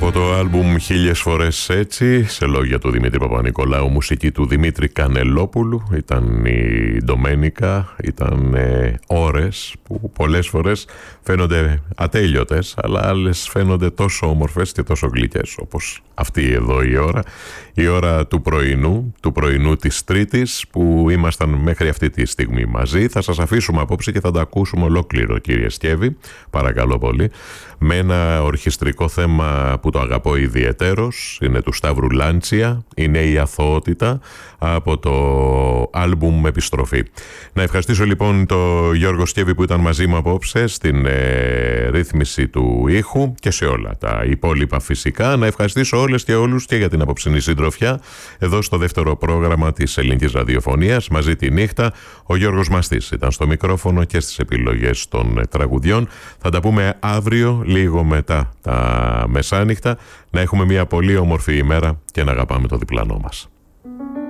Από το άλμπουμ «Χίλιες φορές έτσι», σε λόγια του Δημήτρη Παπα-Νικολάου, μουσική του Δημήτρη Κανελόπουλου, ήταν η Ντομένικα, ήταν ώρες που πολλές φορές φαίνονται ατέλειωτες, αλλά άλλες φαίνονται τόσο όμορφες και τόσο γλυκές, όπως αυτή εδώ η ώρα του πρωινού της Τρίτης, που ήμασταν μέχρι αυτή τη στιγμή μαζί. Θα σας αφήσουμε απόψε και θα τα ακούσουμε ολόκληρο, κύριε Σκεύη, παρακαλώ πολύ, με ένα ορχιστρικό θέμα που το αγαπώ ιδιαιτέρως, είναι του Σταύρου Λάντσια, είναι η Αθωότητα, από το άλμπουμ Επιστροφή. Να ευχαριστήσω λοιπόν τον Γιώργο Σκεύη που ήταν μαζί μου απόψε στην ρύθμιση του ήχου και σε όλα τα υπόλοιπα φυσικά. Να ευχαριστήσω όλες και όλους και για την απόψινή συντροφιά εδώ στο δεύτερο πρόγραμμα της Ελληνικής Ραδιοφωνίας, μαζί τη νύχτα. Ο Γιώργος Μαστής ήταν στο μικρόφωνο και στις επιλογές των τραγουδιών. Θα τα πούμε αύριο λίγο μετά τα μεσάνυχτα. Να έχουμε μια πολύ όμορφη ημέρα και να αγαπάμε το διπλανό μας.